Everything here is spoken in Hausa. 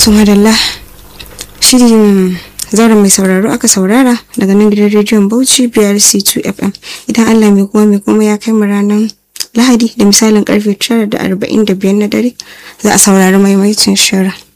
Tumadalla shirin zauren mai sauraro aka saurara daga nan gidan rediyon Bauchi BRC2 FM. Idan Allah mai kuma ya kai mu ranar Lahadi da misalin karfe 9:45 na dare za a saurari maimaicin shirin.